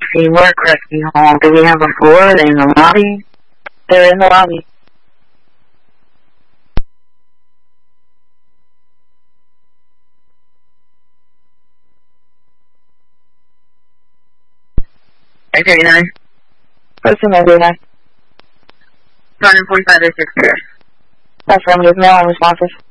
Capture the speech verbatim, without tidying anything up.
Seymour Rescue Home. Do we have a floor in the lobby? They're in the lobby. eight thirty-nine. Person eight thirty-nine. one forty-five to six. Affirmative, mail and responsive.